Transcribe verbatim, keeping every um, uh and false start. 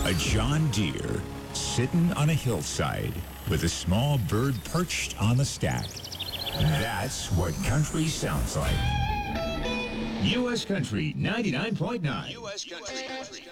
A John Deere sitting on a hillside with a small bird perched on the stack. That's what country sounds like. U S Country ninety-nine point nine. U S Country.